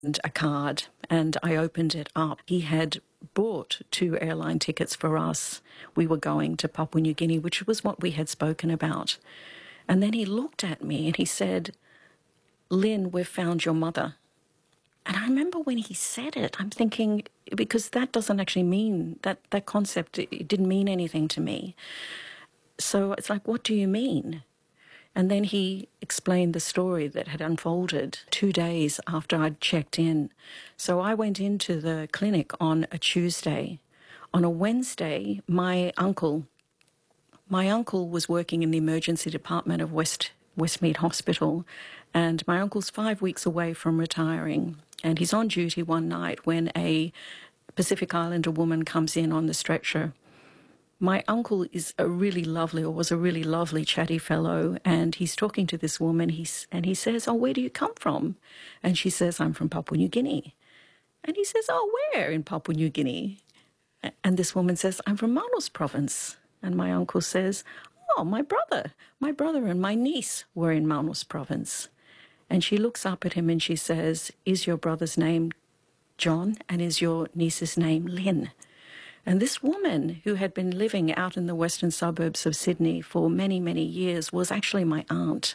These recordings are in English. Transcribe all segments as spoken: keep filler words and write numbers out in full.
and a card, and I opened it up. He had bought two airline tickets for us. We were going to Papua New Guinea, which was what we had spoken about. And then he looked at me and he said, "Lynn, we've found your mother." And I remember when he said it, I'm thinking, because that doesn't actually mean, that, that concept, it, it didn't mean anything to me. So it's like, what do you mean? And then he explained the story that had unfolded two days after I'd checked in. So I went into the clinic on a Tuesday. On a Wednesday, my uncle, my uncle was working in the emergency department of West Westmead Hospital, and my uncle's five weeks away from retiring. And he's on duty one night when a Pacific Islander woman comes in on the stretcher. My uncle is a really lovely, or was a really lovely, chatty fellow, and he's talking to this woman, he's, and he says, "Oh, where do you come from?" And she says, "I'm from Papua New Guinea." And he says, "Oh, where in Papua New Guinea?" And this woman says, "I'm from Manus province." And my uncle says, "Oh, my brother, my brother and my niece were in Manus province." And she looks up at him and she says, "Is your brother's name John, and is your niece's name Lynn?" And this woman, who had been living out in the western suburbs of Sydney for many, many years, was actually my aunt.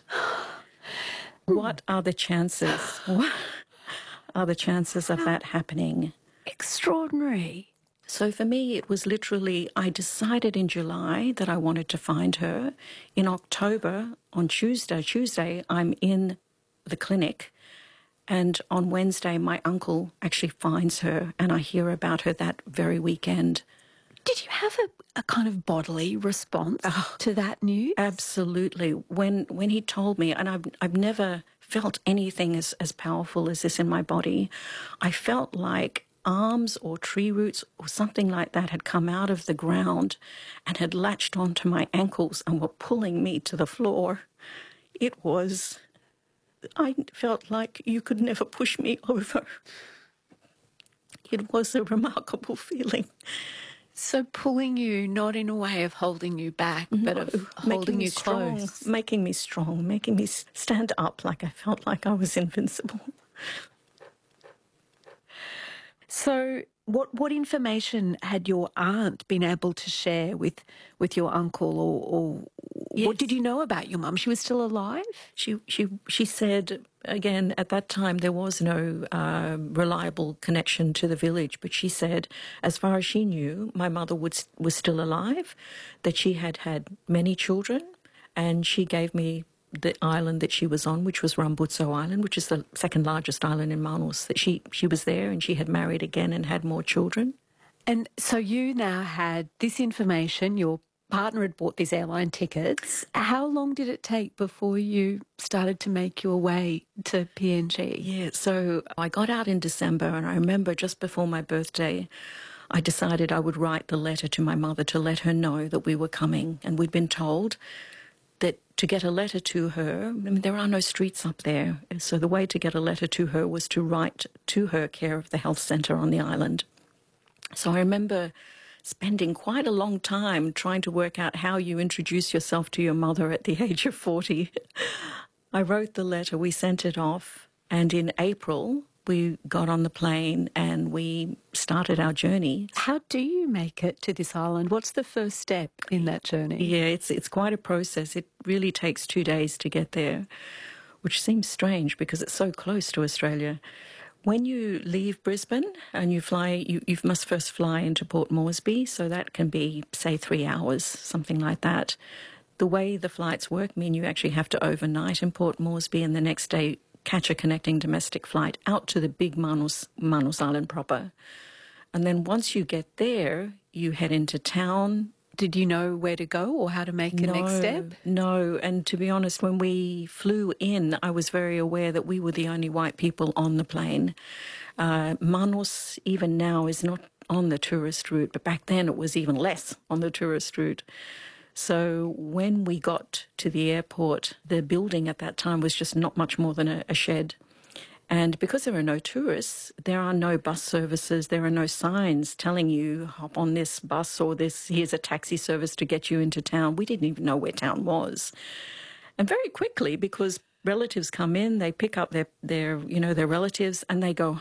What are the chances? What are the chances of that happening? Extraordinary. So for me, it was literally, I decided in July that I wanted to find her. In October, on Tuesday, Tuesday, I'm in the clinic. And on Wednesday, my uncle actually finds her, and I hear about her that very weekend. Did you have a, a kind of bodily response oh, to that news? Absolutely. When when he told me, and I've, I've never felt anything as, as powerful as this in my body, I felt like arms or tree roots or something like that had come out of the ground and had latched onto my ankles and were pulling me to the floor. It was... I felt like you could never push me over. It was a remarkable feeling. So pulling you, not in a way of holding you back, no, but of holding you strong, close. Making me strong, making me stand up like I felt like I was invincible. So what what information had your aunt been able to share with, with your uncle, or, or yes. what did you know about your mum? She was still alive? She she she said, again, at that time there was no uh, reliable connection to the village, but she said, as far as she knew, my mother would, was still alive, that she had had many children, and she gave me the island that she was on, which was Rambutso Island, which is the second largest island in Manus, that she, she was there and she had married again and had more children. And so you now had this information, your partner had bought these airline tickets. How long did it take before you started to make your way to P N G? Yeah, so I got out in December, and I remember just before my birthday, I decided I would write the letter to my mother to let her know that we were coming. And we'd been told that to get a letter to her, I mean, there are no streets up there. So the way to get a letter to her was to write to her care of the health centre on the island. So I remember spending quite a long time trying to work out how you introduce yourself to your mother at the age of forty. I wrote the letter, we sent it off, and in April we got on the plane and we started our journey. How do you make it to this island? What's the first step in that journey? Yeah, it's it's quite a process. It really takes two days to get there, which seems strange because it's so close to Australia. When you leave Brisbane and you fly, you, you must first fly into Port Moresby, so that can be, say, three hours, something like that. The way the flights work mean you actually have to overnight in Port Moresby and the next day catch a connecting domestic flight out to the big Manus, Manus Island proper. And then once you get there, you head into town. Did you know where to go or how to make the no, next step? No, and to be honest, when we flew in, I was very aware that we were the only white people on the plane. Uh, Manus, even now, is not on the tourist route, but back then it was even less on the tourist route. So when we got to the airport, the building at that time was just not much more than a, a shed. And because there are no tourists, there are no bus services, there are no signs telling you, hop on this bus or this, here's a taxi service to get you into town. We didn't even know where town was. And very quickly, because relatives come in, they pick up their, their you know, their relatives and they go